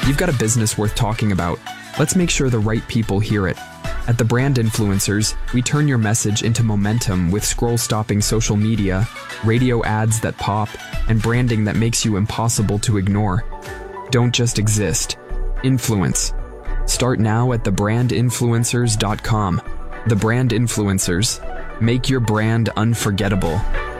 You've got a business worth talking about. Let's make sure the right people hear it. At The Brand Influencers, we turn your message into momentum with scroll-stopping social media, radio ads that pop, and branding that makes you impossible to ignore. Don't just exist. Influence. Start now at thebrandinfluencers.com. The Brand Influencers. Make your brand unforgettable.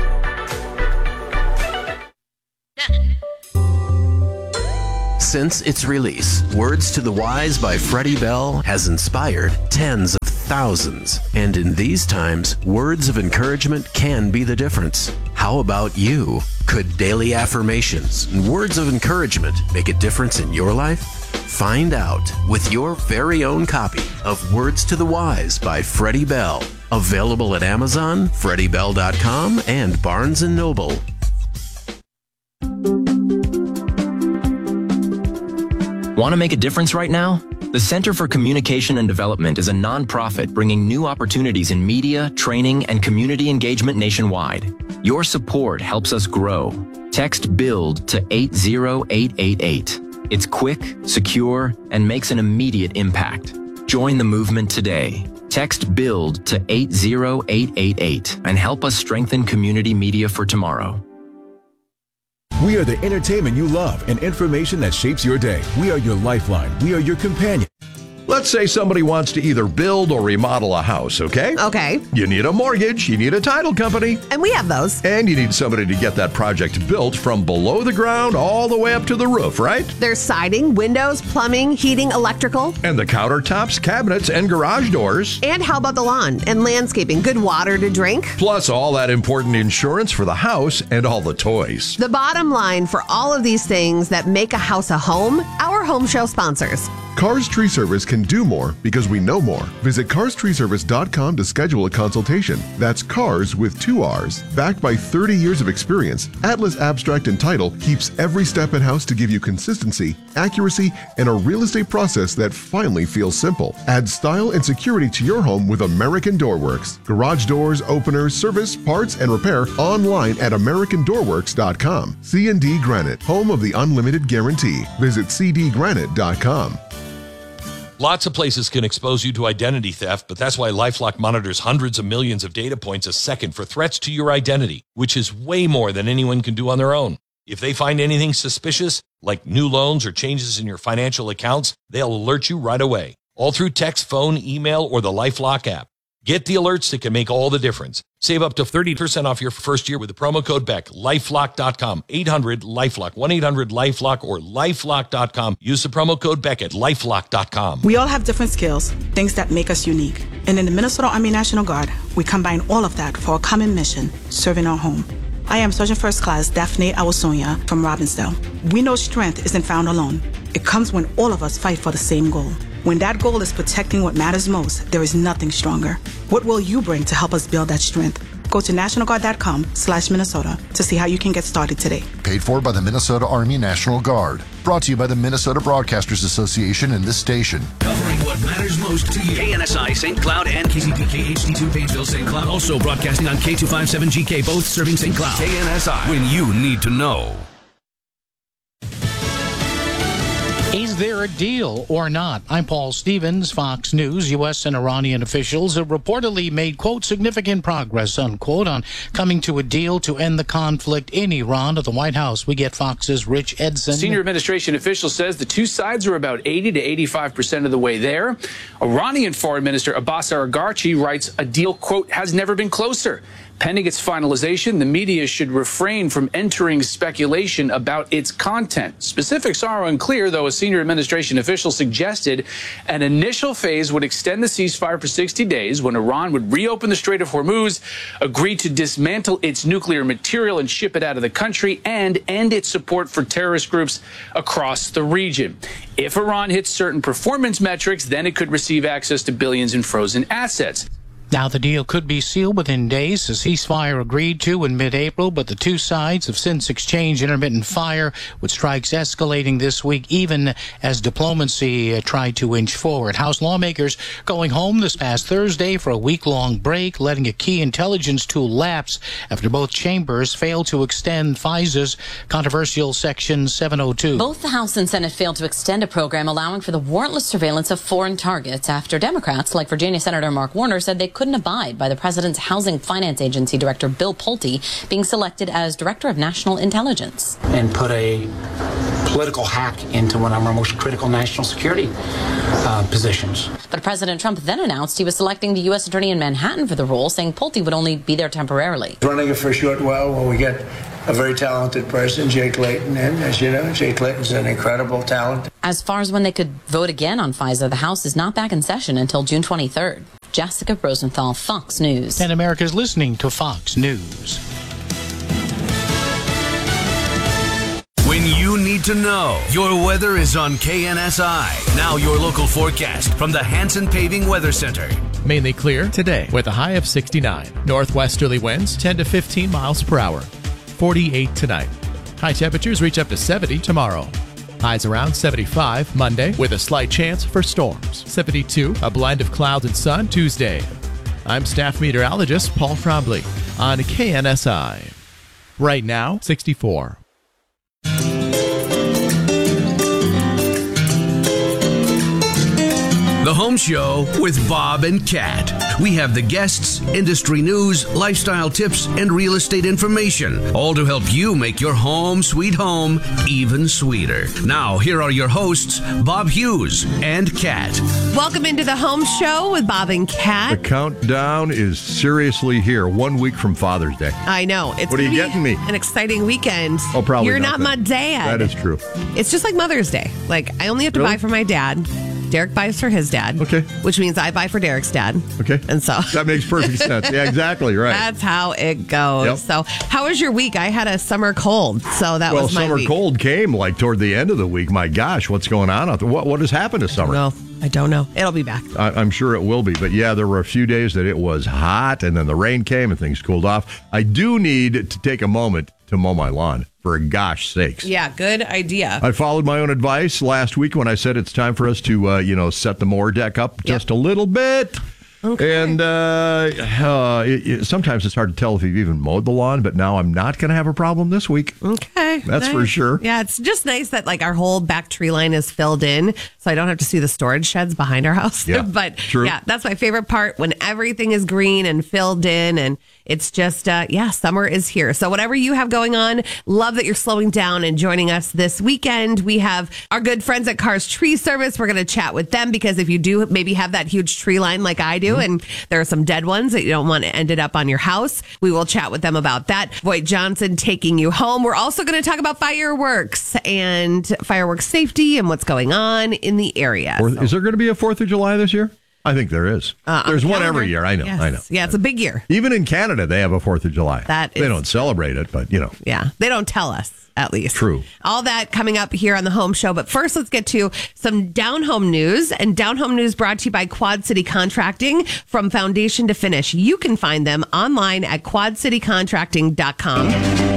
Since its release, Words to the Wise by Freddie Bell has inspired tens of thousands. And in these times, words of encouragement can be the difference. How about you? Could daily affirmations and words of encouragement make a difference in your life? Find out with your very own copy of Words to the Wise by Freddie Bell. Available at Amazon, FreddieBell.com, and Barnes & Noble. Want to make a difference right now? The Center for Communication and Development is a nonprofit bringing new opportunities in media, training, and community engagement nationwide. Your support helps us grow. Text BUILD to 80888. It's quick, secure, and makes an immediate impact. Join the movement today. Text BUILD to 80888 and help us strengthen community media for tomorrow. We are the entertainment you love and information that shapes your day. We are your lifeline. We are your companion. Let's say somebody wants to either build or remodel a house, okay? Okay. You need a mortgage, you need a title company. And we have those. And you need somebody to get that project built from below the ground all the way up to the roof, right? There's siding, windows, plumbing, heating, electrical. And the countertops, cabinets, and garage doors. And how about the lawn and landscaping? Good water to drink. Plus all that important insurance for the house and all the toys. The bottom line for all of these things that make a house a home, our home show sponsors. Cars Tree Service can do more because we know more. Visit carstreeservice.com to schedule a consultation. That's cars with 2 R's. Backed by 30 years of experience, Atlas Abstract and Title keeps every step in-house to give you consistency, accuracy, and a real estate process that finally feels simple. Add style and security to your home with American Doorworks. Garage doors, openers, service, parts, and repair online at AmericanDoorworks.com. C&D Granite, home of the unlimited guarantee. Visit cdgranite.com. Lots of places can expose you to identity theft, but that's why LifeLock monitors hundreds of millions of data points a second for threats to your identity, which is way more than anyone can do on their own. If they find anything suspicious, like new loans or changes in your financial accounts, they'll alert you right away, all through text, phone, email, or the LifeLock app. Get the alerts that can make all the difference. Save up to 30% off your first year with the promo code BECK. LifeLock.com, 800-LifeLock, 1-800-LifeLock, or LifeLock.com. Use the promo code BECK at LifeLock.com. We all have different skills, things that make us unique. And in the Minnesota Army National Guard, we combine all of that for a common mission, serving our home. I am Sergeant First Class Daphne Awasonia from Robbinsdale. We know strength isn't found alone. It comes when all of us fight for the same goal. When that goal is protecting what matters most, there is nothing stronger. What will you bring to help us build that strength? Go to nationalguard.com/Minnesota to see how you can get started today. Paid for by the Minnesota Army National Guard. Brought to you by the Minnesota Broadcasters Association and this station. Covering what matters most to you. KNSI St. Cloud and KCPK HD2 Painesville St. Cloud. Also broadcasting on K257GK, both serving St. Cloud. KNSI, when you need to know. Is there a deal or not? I'm Paul Stevens, Fox News. U.S. and Iranian officials have reportedly made, quote, significant progress, unquote, on coming to a deal to end the conflict in Iran. At the White House, we get Fox's Rich Edson. Senior administration official says the two sides are about 80 to 85% of the way there. Iranian Foreign Minister Abbas Araghchi writes a deal, quote, has never been closer. Pending its finalization, the media should refrain from entering speculation about its content. Specifics are unclear, though a senior administration official suggested an initial phase would extend the ceasefire for 60 days when Iran would reopen the Strait of Hormuz, agree to dismantle its nuclear material and ship it out of the country, and end its support for terrorist groups across the region. If Iran hits certain performance metrics, then it could receive access to billions in frozen assets. Now, the deal could be sealed within days. The ceasefire agreed to in mid-April, but the two sides have since exchanged intermittent fire, with strikes escalating this week, even as diplomacy tried to inch forward. House lawmakers going home this past Thursday for a week-long break, letting a key intelligence tool lapse after both chambers failed to extend FISA's controversial Section 702. Both the House and Senate failed to extend a program allowing for the warrantless surveillance of foreign targets after Democrats, like Virginia Senator Mark Warner, said they couldn't abide by the president's Housing Finance Agency Director Bill Pulte being selected as Director of National Intelligence. And put a political hack into one of our most critical national security positions. But President Trump then announced he was selecting the U.S. Attorney in Manhattan for the role, saying Pulte would only be there temporarily. Running it for a short while while we get a very talented person, Jake Layton, and as you know, Jake Layton's an incredible talent. As far as when they could vote again on FISA, the House is not back in session until June 23rd. Jessica Rosenthal, Fox News. And America's listening to Fox News. When you need to know, your weather is on KNSI. Now your local forecast from the Hanson Paving Weather Center. Mainly clear today with a high of 69. Northwesterly winds 10 to 15 miles per hour. 48 tonight. High temperatures reach up to 70 tomorrow. Highs around 75 Monday with a slight chance for storms. 72, a blend of clouds and sun Tuesday. I'm staff meteorologist Paul Trombley on KNSI. Right now, 64. The Home Show with Bob and Kat. We have the guests, industry news, lifestyle tips, and real estate information, all to help you make your home sweet home even sweeter. Now, here are your hosts, Bob Hughes and Kat. Welcome into the Home Show with Bob and Kat. The countdown is seriously here. 1 week from Father's Day. I know. It's what are you getting me? An exciting weekend. Oh, probably You're not my dad. That is true. It's just like Mother's Day. Like, I only have to buy for my dad. Derek buys for his dad. Okay. Which means I buy for Derek's dad. Okay. And so that makes perfect sense. Yeah, exactly right. That's how it goes. Yep. So how was your week? I had a summer cold, so that was my summer week. cold came like toward the end of the week. My gosh, what's going on out there? What has happened to summer? Well, I don't know. It'll be back. I'm sure it will be. But yeah, there were a few days that it was hot, and then the rain came and things cooled off. I do need to take a moment to mow my lawn, for gosh sakes. Yeah, good idea. I followed my own advice last week when I said it's time for us to, set the mower deck up just a little bit. Okay. And sometimes it's hard to tell if you've even mowed the lawn, but now I'm not going to have a problem this week. Okay. That's for sure. Yeah, it's just nice that our whole back tree line is filled in, so I don't have to see the storage sheds behind our house. Yeah, but true. Yeah, that's my favorite part, when everything is green and filled in, and it's just, summer is here. So whatever you have going on, love that you're slowing down and joining us this weekend. We have our good friends at Cars Tree Service. We're going to chat with them, because if you do maybe have that huge tree line like I do, and there are some dead ones that you don't want to end up on your house, we will chat with them about that. Voight Johnson taking you home. We're also going to talk about fireworks and fireworks safety and what's going on in the area. Is there going to be a 4th of July this year? I think there is. There's one every year. I know. Yes. I know. Yeah, it's a big year. Even in Canada, they have a 4th of July. They don't celebrate it, but Yeah, they don't tell us, at least. True. All that coming up here on the Home Show. But first, let's get to some Down Home news. And Down Home news brought to you by Quad City Contracting. From foundation to finish, you can find them online at quadcitycontracting.com.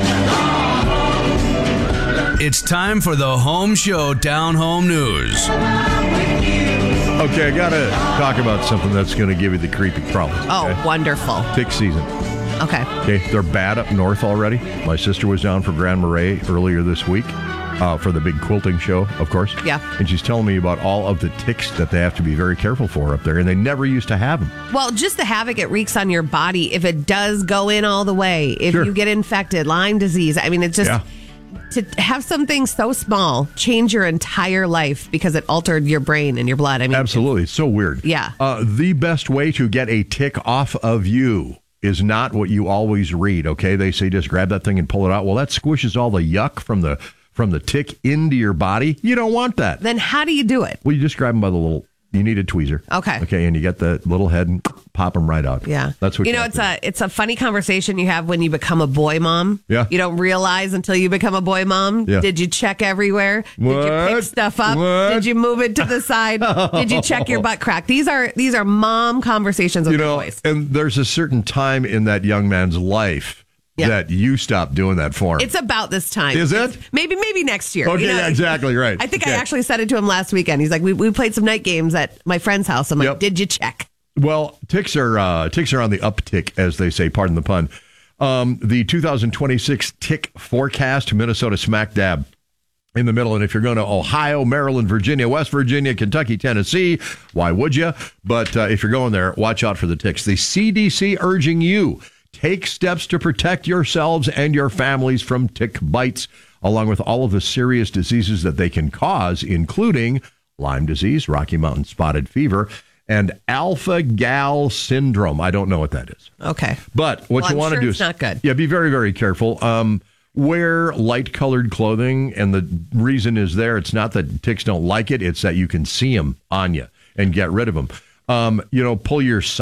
It's time for the Home Show Down Home News. Okay, I got to talk about something that's going to give you the creepy problems. Oh, wonderful. Tick season. Okay. Okay, they're bad up north already. My sister was down for Grand Marais earlier this week for the big quilting show, of course. Yeah. And she's telling me about all of the ticks that they have to be very careful for up there, and they never used to have them. Well, just the havoc it wreaks on your body if it does go in all the way. If you get infected, Lyme disease. I mean, it's just... Yeah. To have something so small change your entire life because it altered your brain and your blood. I mean, absolutely. It's so weird. Yeah. The best way to get a tick off of you is not what you always read, okay? They say just grab that thing and pull it out. Well, that squishes all the yuck from the tick into your body. You don't want that. Then how do you do it? Well, you just grab them by the little You need a tweezer. Okay. Okay, and you get the little head and pop them right out. Yeah. That's what it's a funny conversation you have when you become a boy mom. Yeah. You don't realize until you become a boy mom. Yeah. Did you check everywhere? Did you pick stuff up? Did you move it to the side? Did you check your butt crack? These are mom conversations with boys. And there's a certain time in that young man's life that you stop doing that for him. It's about this time. Is it? Maybe next year. Okay, yeah, exactly right. I think I actually said it to him last weekend. He's like, we played some night games at my friend's house. I'm like, did you check? Well, ticks are on the uptick, as they say, pardon the pun. The 2026 tick forecast, Minnesota smack dab in the middle. And if you're going to Ohio, Maryland, Virginia, West Virginia, Kentucky, Tennessee, why would you? But if you're going there, watch out for the ticks. The CDC urging you, take steps to protect yourselves and your families from tick bites, along with all of the serious diseases that they can cause, including Lyme disease, Rocky Mountain spotted fever, and alpha-gal syndrome. I don't know what that is. Okay. But what you want to do is not good. Yeah, be very, very careful. Wear light-colored clothing, and the reason is it's not that ticks don't like it, it's that you can see them on you and get rid of them. Pull your